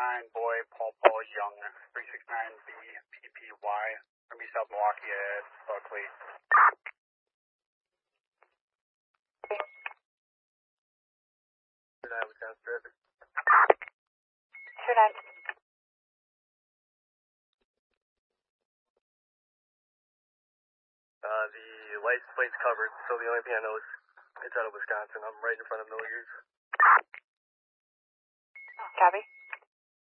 boy, Paul Young, 369B, PPY, from East South Milwaukee at Buckley. 29 Wisconsin traffic. 29. The license plate's covered, so the only thing I know is it's out of Wisconsin. I'm right in front of Milligers. Copy.